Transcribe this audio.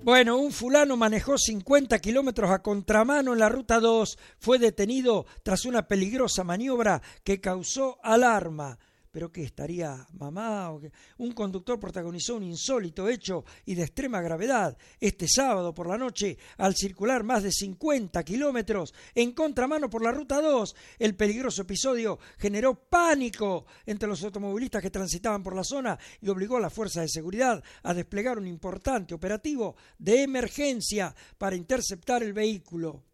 Bueno, un fulano manejó 50 kilómetros a contramano en la Ruta 2, fue detenido tras una peligrosa maniobra que causó alarma. ¿Pero qué estaría mamá? ¿O qué? Un conductor protagonizó un insólito hecho y de extrema gravedad este sábado por la noche al circular más de 50 kilómetros en contramano por la Ruta 2. El peligroso episodio generó pánico entre los automovilistas que transitaban por la zona y obligó a las fuerzas de seguridad a desplegar un importante operativo de emergencia para interceptar el vehículo.